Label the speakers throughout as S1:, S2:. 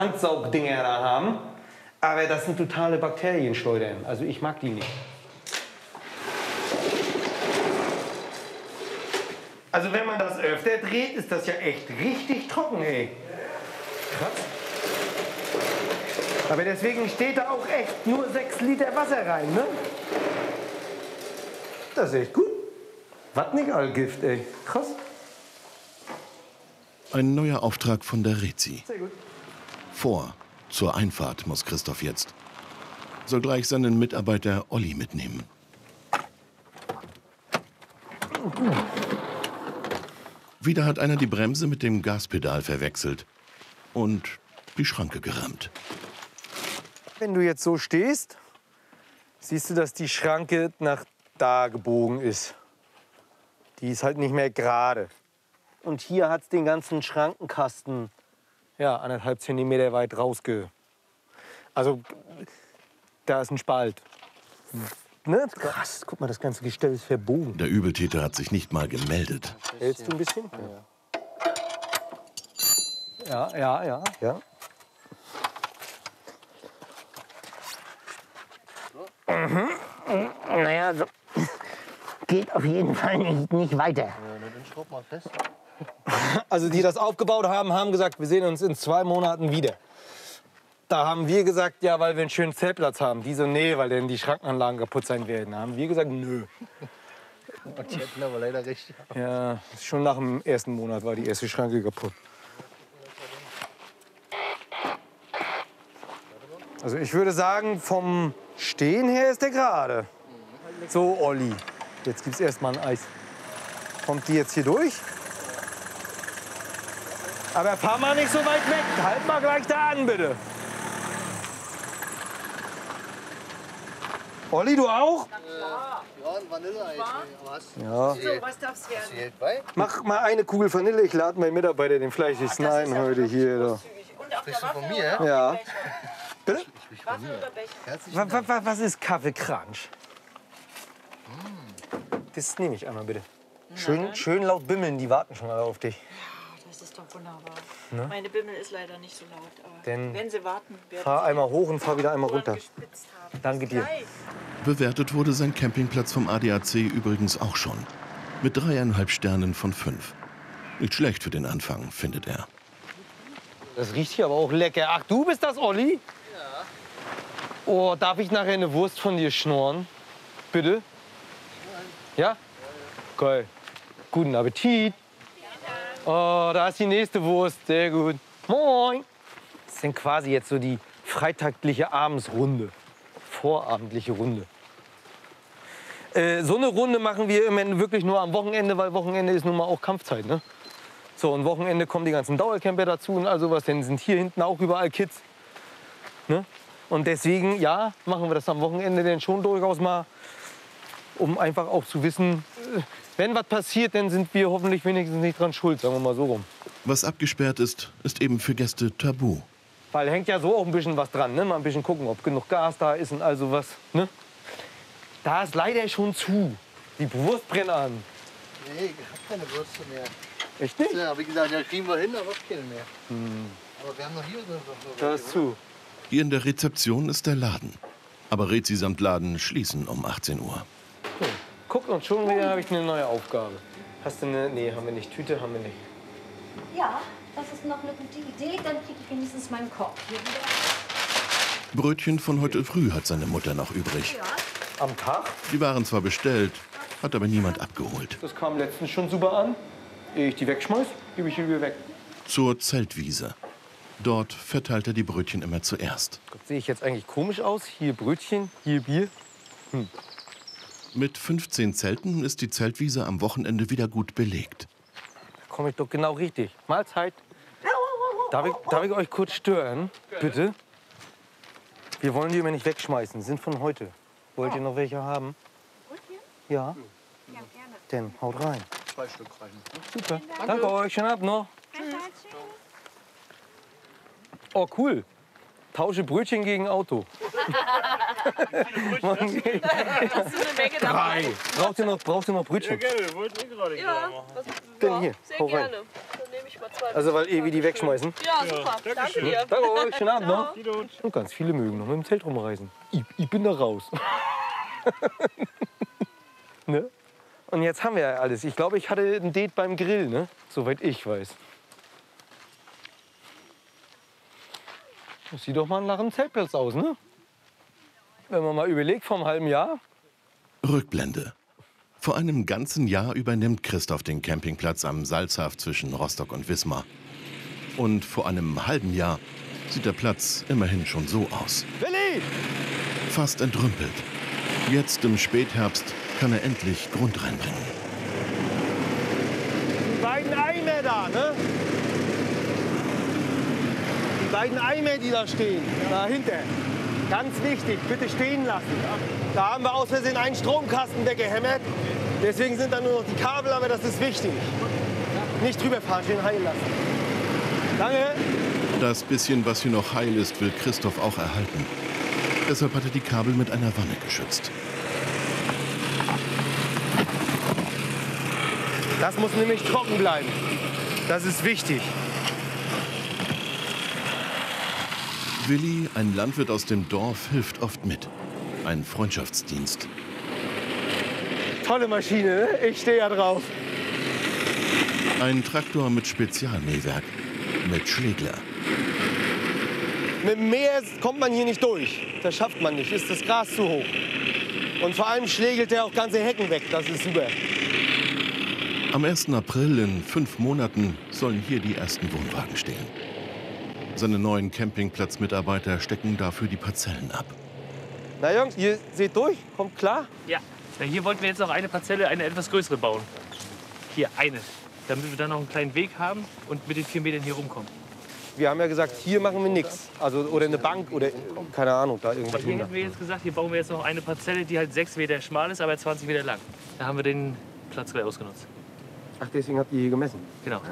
S1: Handsaugdinger da haben. Aber das sind totale Bakterienschleudern. Also ich mag die nicht. Also wenn man das öfter dreht, ist das ja echt richtig trocken, ey. Krass. Aber deswegen steht da auch echt nur 6 Liter Wasser rein, ne? Das ist echt gut. Wattnickallgift, ey. Krass.
S2: Ein neuer Auftrag von der Rezi.
S1: Sehr gut.
S2: Zur Einfahrt muss Christoph jetzt. Soll gleich seinen Mitarbeiter Olli mitnehmen. Wieder hat einer die Bremse mit dem Gaspedal verwechselt und die Schranke gerammt.
S1: Wenn du jetzt so stehst, siehst du, dass die Schranke nach da gebogen ist. Die ist halt nicht mehr gerade. Und hier hat es den ganzen Schrankenkasten ja, 1,5 Zentimeter weit Also da ist ein Spalt. Ne? Krass, guck mal, das ganze Gestell ist verbogen.
S2: Der Übeltäter hat sich nicht mal gemeldet.
S1: Hältst du ein bisschen? Ja.
S3: Naja, so geht auf jeden Fall nicht weiter.
S4: Dann schraub mal fest.
S1: Also die das aufgebaut haben, haben gesagt, wir sehen uns in 2 Monaten wieder. Da haben wir gesagt, ja, weil wir einen schönen Zeltplatz haben. Die so, nee, weil dann die Schrankenanlagen kaputt sein werden. Da haben wir gesagt, nö.
S4: Und die hätten aber leider recht.
S1: Ja, schon nach dem 1. Monat war die erste Schranke kaputt. Also ich würde sagen, vom Stehen her ist der gerade. So, Olli, jetzt gibt's erstmal ein Eis. Kommt die jetzt hier durch? Aber fahr mal nicht so weit weg. Halt mal gleich da an, bitte. Olli, du auch?
S4: Ja, ein Vanilleeis. Was?
S1: Ja.
S5: So, was darf's werden?
S4: Zählt bei?
S1: Mach mal eine Kugel Vanille. Ich lade meinen Mitarbeiter, den fleischigsten, ein heute hier. Da.
S5: Und auf
S4: Sprichst du
S5: der
S4: von
S5: Waffe
S4: mir?
S5: oder
S1: Ja.
S5: Becher?
S1: Bitte?
S5: Waffe oder Becher?
S4: Herzlichen Dank.
S1: Was ist Kaffeekranch? Das nehme ich einmal bitte. Schön laut bimmeln, die warten schon alle auf dich.
S5: Das ist doch wunderbar. Meine Bimmel ist leider nicht so laut. Aber
S1: Denn
S5: wenn sie warten, werden
S1: fahr
S5: sie
S1: einmal hoch und fahr wieder einmal
S5: Ohren
S1: runter.
S5: gespitzt haben.
S1: Danke dir.
S5: Gleich.
S2: Bewertet wurde sein Campingplatz vom ADAC übrigens auch schon. Mit 3,5 Sternen von 5. Nicht schlecht für den Anfang, findet er.
S1: Das riecht hier aber auch lecker. Ach, du bist das, Olli? Ja. Oh, darf ich nachher eine Wurst von dir schnorren? Bitte? Ja? Geil. Guten Appetit. Oh, da ist die nächste Wurst. Sehr gut. Moin. Das sind quasi jetzt so die freitagliche Abendsrunde. Vorabendliche Runde. So eine Runde machen wir im Endeffekt wirklich nur am Wochenende, weil Wochenende ist nun mal auch Kampfzeit, ne? So, und Wochenende kommen die ganzen Dauercamper dazu und all sowas. Dann sind hier hinten auch überall Kids. Ne? Und deswegen, ja, machen wir das am Wochenende dann schon durchaus mal, um einfach auch zu wissen, wenn was passiert, dann sind wir hoffentlich wenigstens nicht dran schuld, sagen wir mal so rum.
S2: Was abgesperrt ist, ist eben für Gäste tabu.
S1: Weil hängt ja so auch ein bisschen was dran, ne? Mal ein bisschen gucken, ob genug Gas da ist und all sowas, ne? Da ist leider schon zu. Die Wurst brennt an.
S4: Nee, ich hab keine Würste mehr.
S1: Echt nicht?
S4: Ja, wie gesagt, da kriegen wir hin, aber keine mehr. Aber wir haben noch hier so
S1: Da ist zu.
S2: Hier in der Rezeption ist der Laden. Aber Rezi samt Laden schließen um 18 Uhr.
S1: Guck, und schon wieder habe ich eine neue Aufgabe. Hast du eine? Nee, haben wir nicht. Tüte haben wir nicht.
S6: Ja, das ist noch eine gute Idee. Dann kriege ich wenigstens meinen Korb hier wieder.
S2: Brötchen von heute früh hat seine Mutter noch übrig.
S1: Am Tag?
S2: Die waren zwar bestellt, hat aber niemand abgeholt.
S1: Das kam letztens schon super an. Ehe ich die wegschmeiß, gebe ich die wieder weg.
S2: Zur Zeltwiese. Dort verteilt er die Brötchen immer zuerst.
S1: Gott, sehe ich jetzt eigentlich komisch aus? Hier Brötchen, hier Bier.
S2: Mit 15 Zelten ist die Zeltwiese am Wochenende wieder gut belegt.
S1: Da komme ich doch genau richtig. Mahlzeit. Darf ich euch kurz stören? Bitte? Wir wollen die immer nicht wegschmeißen. Sind von heute. Wollt ihr noch welche haben? Ja? Ja, gerne. Dann haut rein.
S4: 2 Stück rein.
S1: Super. Danke euch. Schönen Abend noch. Oh, cool. Tausche Brötchen gegen Auto.
S5: Hast du eine Menge dabei?
S1: 3. Braucht ihr noch Brötchen?
S7: Gerne, wir wollten gerade
S5: Ja,
S7: machen.
S5: das,
S1: Denn hier,
S5: sehr
S1: hau rein.
S5: gerne. Dann nehme ich mal
S1: Also, weil wir die wegschmeißen.
S5: Ja, super. Danke dir.
S1: Danke euch, schönen Abend noch. Und ganz viele mögen noch mit dem Zelt rumreisen. Ich bin da raus. Ne? Und jetzt haben wir ja alles. Ich glaube, ich hatte ein Date beim Grill, ne? Soweit ich weiß. Das sieht doch mal nach einem Zeltplatz aus, ne? Wenn man mal überlegt, vor einem halben Jahr.
S2: Rückblende. Vor einem ganzen Jahr übernimmt Christoph den Campingplatz am Salzhaff zwischen Rostock und Wismar. Und vor einem halben Jahr sieht der Platz immerhin schon so aus.
S1: Willi!
S2: Fast entrümpelt. Jetzt im Spätherbst kann er endlich Grund reinbringen.
S1: Die beiden Eimer da, ne? Die beiden Eimer, die da stehen, dahinter. Ganz wichtig, bitte stehen lassen. Da haben wir aus Versehen einen Stromkasten weggehämmert. Deswegen sind da nur noch die Kabel, aber das ist wichtig. Nicht drüber fahren, schön heil lassen. Danke.
S2: Das bisschen, was hier noch heil ist, will Christoph auch erhalten. Deshalb hat er die Kabel mit einer Wanne geschützt.
S1: Das muss nämlich trocken bleiben. Das ist wichtig.
S2: Willi, ein Landwirt aus dem Dorf, hilft oft mit. Ein Freundschaftsdienst.
S1: Tolle Maschine, ne? Ich stehe ja drauf.
S2: Ein Traktor mit Spezialmähwerk. Mit Schlägler.
S1: Mit dem Meer kommt man hier nicht durch. Das schafft man nicht, ist das Gras zu hoch. Und vor allem schlägelt er auch ganze Hecken weg, das ist super.
S2: Am 1. April in 5 Monaten sollen hier die ersten Wohnwagen stehen. Seine neuen Campingplatzmitarbeiter stecken dafür die Parzellen ab.
S1: Na Jungs, ihr seht durch, kommt klar?
S7: Ja, hier wollten wir jetzt noch eine Parzelle, eine etwas größere bauen. Hier, eine. Damit wir dann noch einen kleinen Weg haben und mit den 4 Metern hier rumkommen.
S1: Wir haben ja gesagt, hier machen wir nichts. Also, oder eine Bank oder keine Ahnung, da irgendwas.
S7: Hier hätten wir jetzt gesagt, hier bauen wir jetzt noch eine Parzelle, die halt 6 Meter schmal ist, aber 20 Meter lang. Da haben wir den Platz gleich ausgenutzt.
S1: Ach, deswegen habt ihr hier gemessen?
S7: Genau.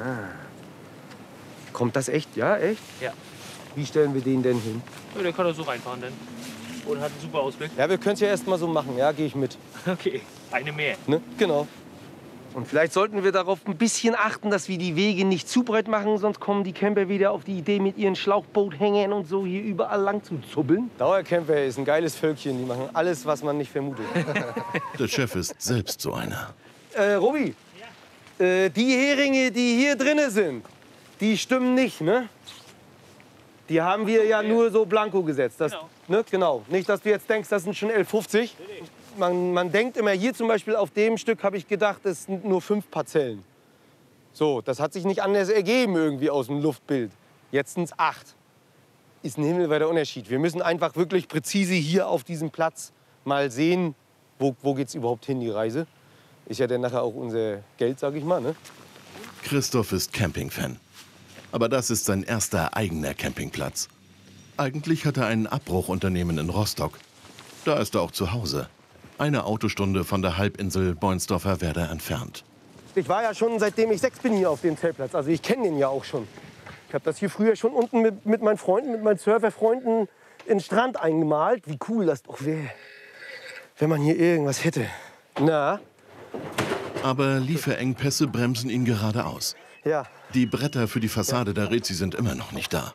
S1: Kommt das echt? Ja, echt?
S7: Ja.
S1: Wie stellen wir den denn hin?
S7: Ja, der kann da so reinfahren dann. Und hat einen super Ausblick.
S1: Ja, wir können es ja erst mal so machen. Ja, gehe ich mit.
S7: Okay, eine mehr.
S1: Ne? Genau. Und vielleicht sollten wir darauf ein bisschen achten, dass wir die Wege nicht zu breit machen, sonst kommen die Camper wieder auf die Idee, mit ihren Schlauchboothängern und so hier überall lang zu zubbeln. Dauercamper ist ein geiles Völkchen, die machen alles, was man nicht vermutet.
S2: Der Chef ist selbst so einer.
S1: Robi, die Heringe, die hier drinne sind, die stimmen nicht, ne? Die haben wir ja nur so blanko gesetzt. Das,
S7: Genau.
S1: Ne? Genau. Nicht, dass du jetzt denkst, das sind schon 11,50. Man denkt immer, hier zum Beispiel auf dem Stück habe ich gedacht, das sind nur 5 Parzellen. So, das hat sich nicht anders ergeben irgendwie aus dem Luftbild. Jetzt sind es 8. Ist ein himmelweiter Unterschied. Wir müssen einfach wirklich präzise hier auf diesem Platz mal sehen, wo geht's überhaupt hin, die Reise. Ist ja dann nachher auch unser Geld, sag ich mal, ne?
S2: Christoph ist Campingfan. Aber das ist sein erster eigener Campingplatz. Eigentlich hat er ein Abbruchunternehmen in Rostock. Da ist er auch zu Hause. Eine Autostunde von der Halbinsel Boinsdorfer Werder entfernt.
S1: Ich war ja schon, seitdem ich 6 bin, hier auf dem Zeltplatz. Also ich kenne den ja auch schon. Ich habe das hier früher schon unten mit meinen Freunden, mit meinen Surferfreunden in den Strand eingemalt. Wie cool das doch wäre, wenn man hier irgendwas hätte. Na?
S2: Aber Lieferengpässe bremsen ihn gerade aus.
S1: Ja.
S2: Die Bretter für die Fassade der Rezi sind immer noch nicht da.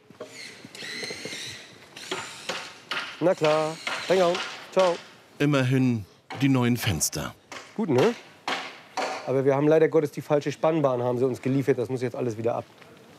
S1: Na klar. Danke. Ciao.
S2: Immerhin die neuen Fenster.
S1: Gut, ne? Aber wir haben leider Gottes die falsche Spannbahn, haben sie uns geliefert. Das muss jetzt alles wieder ab.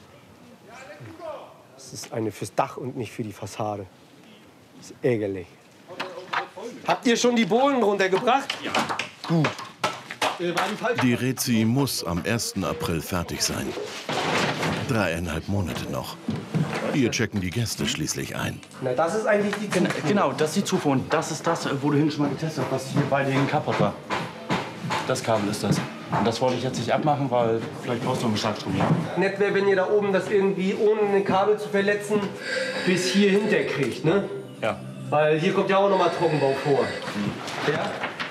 S1: Das ist eine fürs Dach und nicht für die Fassade. Das ist ärgerlich. Habt ihr schon die Bohlen runtergebracht? Ja. Gut.
S2: Die Rezi muss am 1. April fertig sein. 3,5 Monate noch. Hier checken die Gäste schließlich ein.
S1: Na, das ist eigentlich die Zufuhr.
S8: Genau, das ist die Zufuhr. Und das ist das, wo du hinten schon mal getestet hast, was hier bei denen kaputt war. Das Kabel ist das. Und das wollte ich jetzt nicht abmachen, weil vielleicht brauchst du einen Starkstrom. Ja?
S1: Nett wäre, wenn ihr da oben das irgendwie, ohne ein Kabel zu verletzen, bis hier hinter kriegt, ne?
S8: Ja.
S1: Weil hier kommt ja auch noch mal Trockenbau vor. Ja?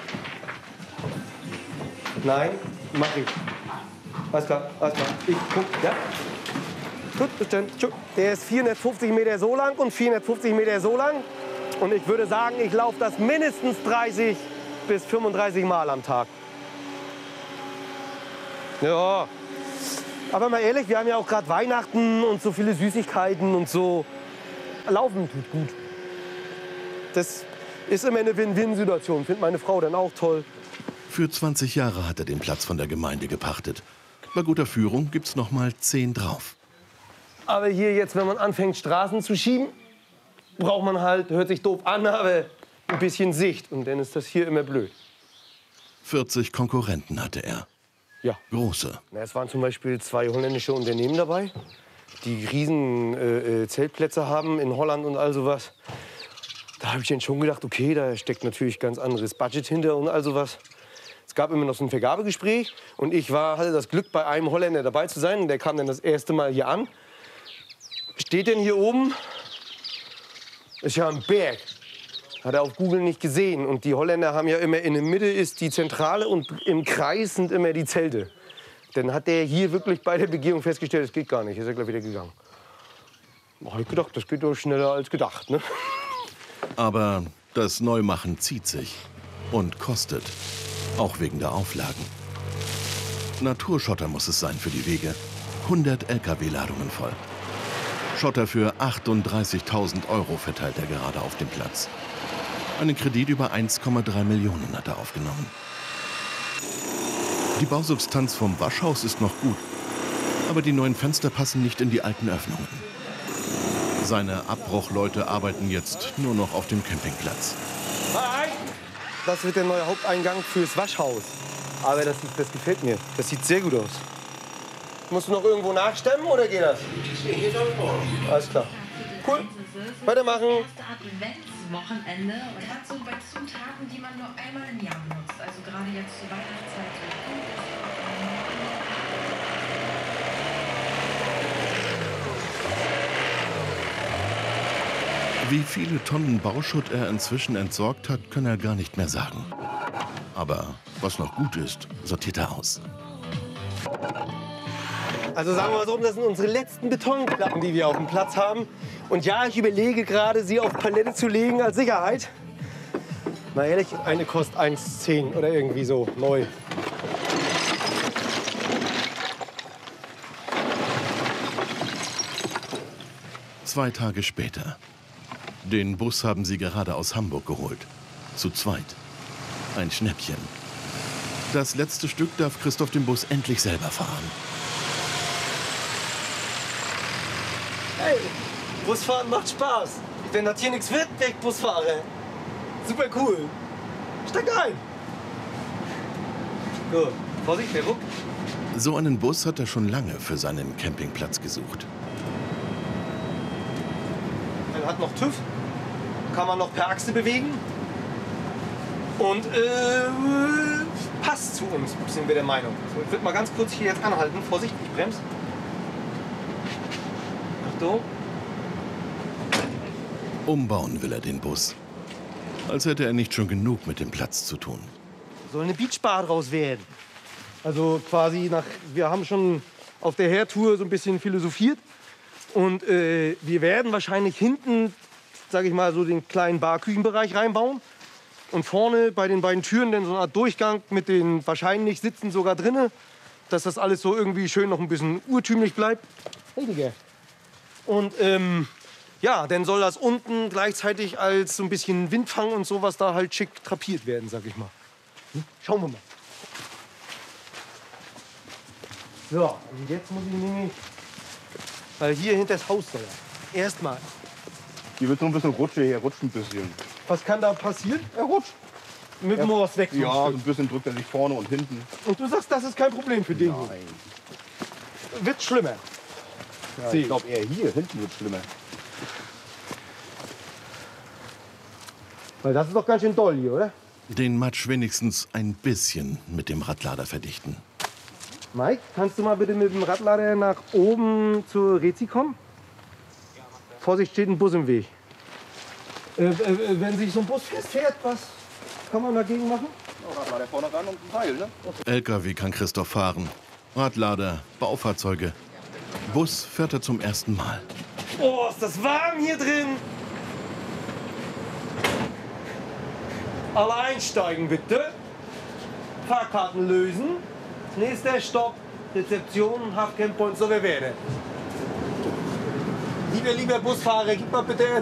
S1: Nein, mach ich. Alles klar, alles klar. Ich guck, ja? Gut, bestimmt. Der ist 450 Meter so lang und 450 Meter so lang. Und ich würde sagen, ich laufe das mindestens 30 bis 35 Mal am Tag. Ja. Aber mal ehrlich, wir haben ja auch gerade Weihnachten und so viele Süßigkeiten und so. Laufen tut gut. Das ist immer eine Win-Win-Situation. Findet meine Frau dann auch toll.
S2: Für 20 Jahre hat er den Platz von der Gemeinde gepachtet. Bei guter Führung gibt's noch mal 10 drauf.
S1: Aber hier jetzt, wenn man anfängt, Straßen zu schieben, braucht man halt, hört sich doof an, aber ein bisschen Sicht. Und dann ist das hier immer blöd.
S2: 40 Konkurrenten hatte er.
S1: Ja.
S2: Große.
S1: Na, es waren zum Beispiel 2 holländische Unternehmen dabei, die riesen Zeltplätze haben in Holland und all sowas. Da habe ich dann schon gedacht, okay, da steckt natürlich ganz anderes Budget hinter und all sowas. Es gab immer noch so ein Vergabegespräch und ich hatte das Glück, bei einem Holländer dabei zu sein. Und der kam dann das erste Mal hier an. Steht denn hier oben? Ist ja ein Berg. Hat er auf Google nicht gesehen. Und die Holländer haben ja immer, in der Mitte ist die Zentrale und im Kreis sind immer die Zelte. Dann hat der hier wirklich bei der Begehung festgestellt, es geht gar nicht. Ist er gleich wieder gegangen. Da habe ich gedacht, das geht doch schneller als gedacht. Ne?
S2: Aber das Neumachen zieht sich und kostet. Auch wegen der Auflagen. Naturschotter muss es sein für die Wege. 100 LKW-Ladungen voll. Schotter für 38.000 € verteilt er gerade auf dem Platz. Einen Kredit über 1,3 Millionen hat er aufgenommen. Die Bausubstanz vom Waschhaus ist noch gut. Aber die neuen Fenster passen nicht in die alten Öffnungen. Seine Abbruchleute arbeiten jetzt nur noch auf dem Campingplatz.
S1: Das wird der neue Haupteingang fürs Waschhaus. Aber das gefällt mir. Das sieht sehr gut aus. Musst du noch irgendwo nachstemmen oder geht das? Geht alles klar. Cool. Weitermachen.
S9: Wochenende und hat so bei Zutaten, die man nur einmal im Jahr benutzt. Also gerade jetzt zur Weihnachtszeit.
S2: Wie viele Tonnen Bauschutt er inzwischen entsorgt hat, kann er gar nicht mehr sagen. Aber was noch gut ist, sortiert er aus.
S1: Also sagen wir mal so, das sind unsere letzten Betonplatten, die wir auf dem Platz haben. Und ja, ich überlege gerade, sie auf Palette zu legen als Sicherheit. Mal ehrlich, eine kostet 1,10 oder irgendwie so, neu.
S2: Zwei Tage später. Den Bus haben sie gerade aus Hamburg geholt. Zu zweit. Ein Schnäppchen. Das letzte Stück darf Christoph den Bus endlich selber fahren.
S1: Hey, Busfahren macht Spaß. Wenn das hier nichts wird, wäre ich Busfahrer. Super cool. Steig ein. Gut, Vorsicht, der Ruck.
S2: So einen Bus hat er schon lange für seinen Campingplatz gesucht.
S1: Er hat noch TÜV, kann man noch per Achse bewegen und passt zu uns, sind wir der Meinung. So, ich würde mal ganz kurz hier jetzt anhalten. Vorsicht, ich bremse. Achtung.
S2: Umbauen will er den Bus. Als hätte er nicht schon genug mit dem Platz zu tun.
S1: Soll eine Beachbar draus werden. Also quasi wir haben schon auf der Hertour so ein bisschen philosophiert. Und wir werden wahrscheinlich hinten, sage ich mal, so den kleinen Bar-Küchenbereich reinbauen. Und vorne bei den beiden Türen dann so eine Art Durchgang mit den wahrscheinlich Sitzen sogar drinne, dass das alles so irgendwie schön noch ein bisschen urtümlich bleibt. Hey, Digga. Und ja, dann soll das unten gleichzeitig als so ein bisschen Windfang und sowas da halt schick drapiert werden, sag ich mal. Schauen wir mal. So, und jetzt muss ich nämlich, weil hier hinter das Haus soll er. Erstmal.
S10: Hier wird so ein bisschen rutschig, er rutscht ein bisschen.
S1: Was kann da passieren?
S10: Er rutscht.
S1: Mit dem Moos weg.
S10: Ja, so ein bisschen drückt er sich vorne und hinten.
S1: Und du sagst, das ist kein Problem für den hier?
S10: Nein.
S1: Wird schlimmer.
S10: Ja, ich glaube eher hier, hinten wird schlimmer.
S1: Weil das ist doch ganz schön doll hier, oder?
S2: Den Matsch wenigstens ein bisschen mit dem Radlader verdichten.
S1: Mike, kannst du mal bitte mit dem Radlader nach oben zur Rezi kommen? Vorsicht, steht ein Bus im Weg. Wenn sich so ein Bus festfährt, was kann man dagegen machen?
S10: Radlader vorne ran und ein Teil, ne?
S2: LKW kann Christoph fahren. Radlader, Baufahrzeuge. Bus fährt er zum ersten Mal.
S1: Oh, ist das warm hier drin! Alle einsteigen bitte. Fahrkarten lösen. Nächster Stopp, Rezeption, Haft Camppoint, so wer wäre. Lieber Busfahrer, gib mal bitte